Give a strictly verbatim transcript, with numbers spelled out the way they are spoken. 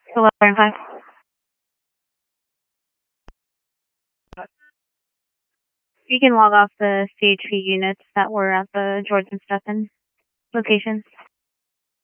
Hello, five. You can log off the C H P units that were at the George and Stephen location.